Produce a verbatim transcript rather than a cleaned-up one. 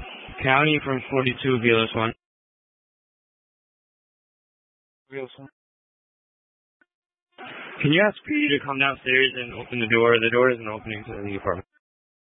County from forty-two, Velos one. Velos one. Can you ask P to come downstairs and open the door? The door isn't opening to the apartment.